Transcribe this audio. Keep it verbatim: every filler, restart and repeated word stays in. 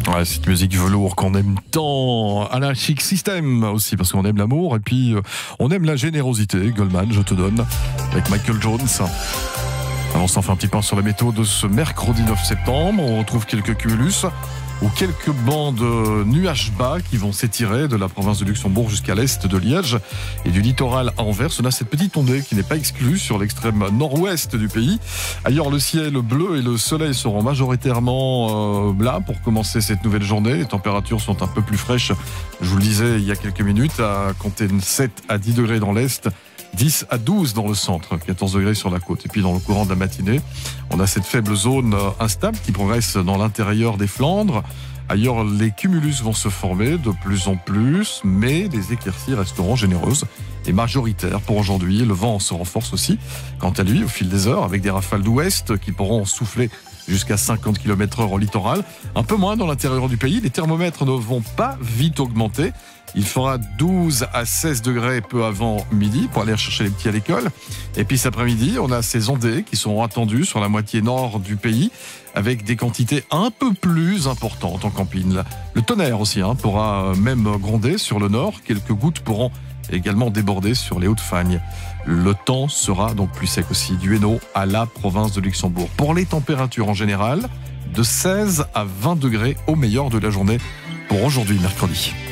Ouais, cette musique velours qu'on aime tant. Alain Chic System aussi, parce qu'on aime l'amour et puis euh, on aime la générosité. Goldman, je te donne, avec Michael Jones. Alors on s'en fait un petit point sur la météo de ce mercredi neuf septembre. On retrouve quelques cumulus ou quelques bancs de nuages bas qui vont s'étirer de la province de Luxembourg jusqu'à l'est de Liège et du littoral à Anvers. On a cette petite ondée qui n'est pas exclue sur l'extrême nord-ouest du pays. Ailleurs, le ciel bleu et le soleil seront majoritairement euh, là pour commencer cette nouvelle journée. Les températures sont un peu plus fraîches, je vous le disais il y a quelques minutes, à compter de sept à dix degrés dans l'est, dix à douze dans le centre, quatorze degrés sur la côte. Et puis dans le courant de la matinée, on a cette faible zone instable qui progresse dans l'intérieur des Flandres. Ailleurs, les cumulus vont se former de plus en plus, mais les éclaircies resteront généreuses et majoritaires pour aujourd'hui. Le vent se renforce aussi, quant à lui, au fil des heures, avec des rafales d'ouest qui pourront souffler jusqu'à cinquante kilomètres heure au littoral. Un peu moins dans l'intérieur du pays. Les thermomètres ne vont pas vite augmenter. Il fera douze à seize degrés peu avant midi pour aller chercher les petits à l'école. Et puis cet après-midi, on a ces ondées qui seront attendues sur la moitié nord du pays avec des quantités un peu plus importantes en campine. Le tonnerre aussi hein, pourra même gronder sur le nord. Quelques gouttes pourront également déborder sur les Hauts-de-Fagne. Le temps sera donc plus sec aussi du Hainaut à la province de Luxembourg. Pour les températures en général, de seize à vingt degrés au meilleur de la journée pour aujourd'hui, mercredi.